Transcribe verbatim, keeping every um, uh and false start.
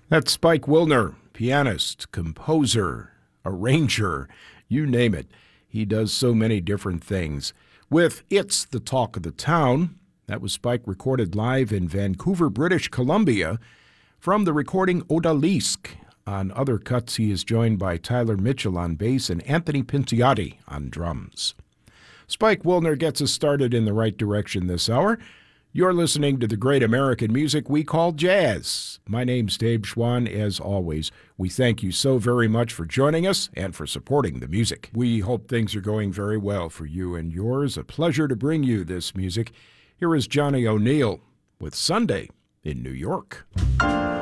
That's Spike Wilner, pianist, composer, arranger, you name it. He does so many different things. With It's the Talk of the Town, that was Spike recorded live in Vancouver, British Columbia, from the recording Odalisque. On other cuts, he is joined by Tyler Mitchell on bass and Anthony Pinciotti on drums. Spike Wilner gets us started in the right direction this hour. You're listening to the great American music we call jazz. My name's Dave Schwann. As always, we thank you so very much for joining us and for supporting the music. We hope things are going very well for you and yours. A pleasure to bring you this music. Here is Johnny O'Neill with Sunday in New York.